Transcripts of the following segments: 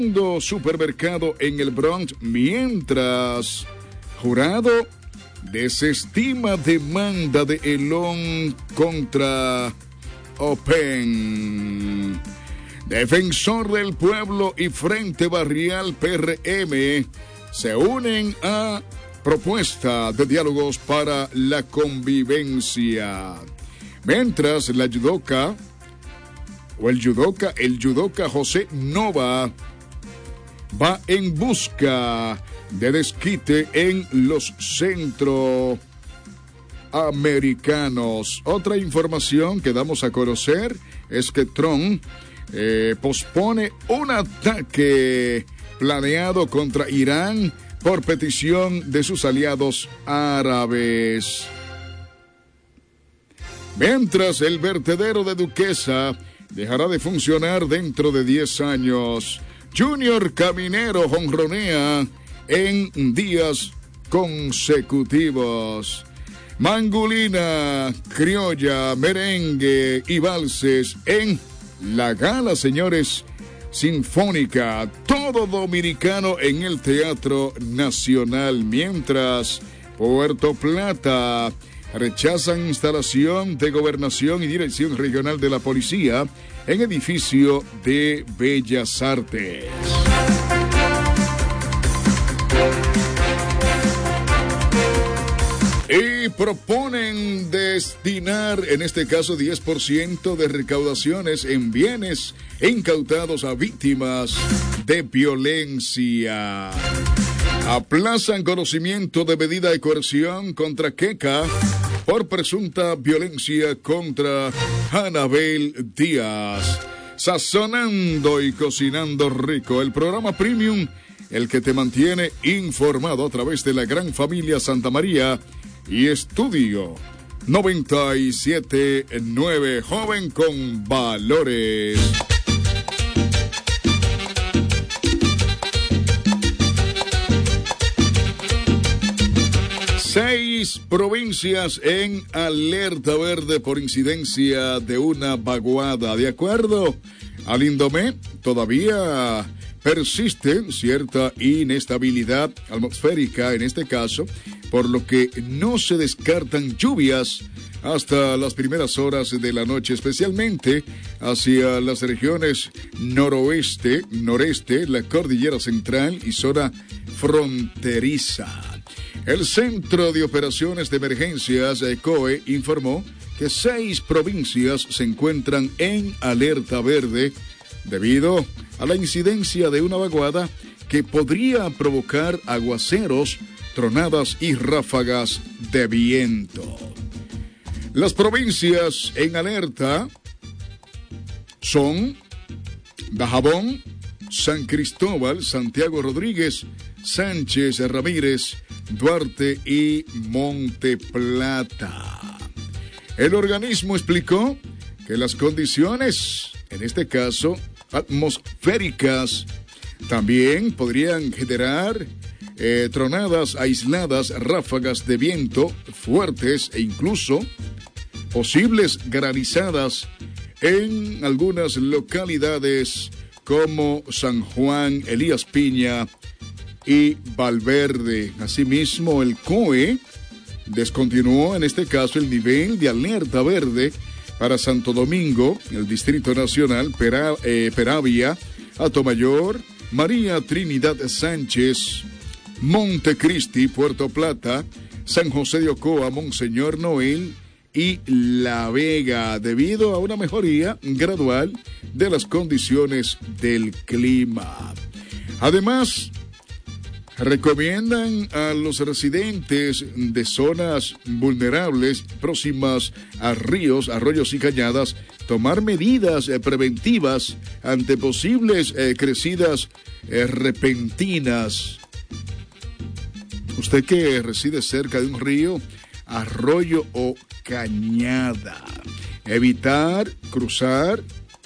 supermercado en el Bronx, mientras jurado desestima demanda de Elon contra Open. Defensor del Pueblo y Frente Barrial PRM se unen a propuesta de diálogos para la convivencia. Mientras el judoka José Nova va en busca de desquite en los centroamericanos. Otra información que damos a conocer es que Trump pospone un ataque planeado contra Irán por petición de sus aliados árabes. Mientras el vertedero de Duquesa dejará de funcionar dentro de 10 años. Junior Caminero jonronea en días consecutivos. Mangulina, criolla, merengue y valses en la gala, señores, sinfónica, todo dominicano en el Teatro Nacional. Mientras Puerto Plata rechazan instalación de Gobernación y Dirección Regional de la Policía en edificio de Bellas Artes. Y proponen destinar, en este caso, 10% de recaudaciones en bienes incautados a víctimas de violencia. Aplazan conocimiento de medida de coerción contra Queca por presunta violencia contra Anabel Díaz. Sazonando y cocinando rico, el programa Premium, el que te mantiene informado a través de la gran familia Santa María y Estudio 97.9, joven con valores. 6 provincias en alerta verde por incidencia de una vaguada. De acuerdo al Indomé, todavía persiste cierta inestabilidad atmosférica en este caso, por lo que no se descartan lluvias hasta las primeras horas de la noche, especialmente hacia las regiones noroeste, noreste, la cordillera central y zona fronteriza. El Centro de Operaciones de Emergencias, COE, informó que 6 provincias se encuentran en alerta verde debido a la incidencia de una vaguada que podría provocar aguaceros, tronadas y ráfagas de viento. Las provincias en alerta son Dajabón, San Cristóbal, Santiago Rodríguez, Sánchez Ramírez, Duarte y Monteplata. El organismo explicó que las condiciones, en este caso atmosféricas, también podrían generar tronadas aisladas, ráfagas de viento fuertes e incluso posibles granizadas en algunas localidades como San Juan, Elías Piña y Valverde. Asimismo, el COE descontinuó en este caso el nivel de alerta verde para Santo Domingo, el Distrito Nacional, Peravia, Atomayor, María Trinidad Sánchez, Montecristi, Puerto Plata, San José de Ocoa, Monseñor Noel y La Vega, debido a una mejoría gradual de las condiciones del clima. Además, recomiendan a los residentes de zonas vulnerables próximas a ríos, arroyos y cañadas tomar medidas preventivas ante posibles crecidas repentinas. Usted que reside cerca de un río, arroyo o cañada, evitar cruzar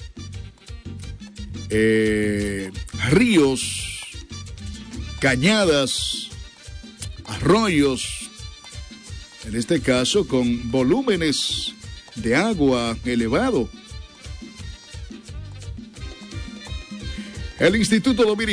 ríos, cañadas, arroyos, en este caso con volúmenes de agua elevado. El Instituto Dominicano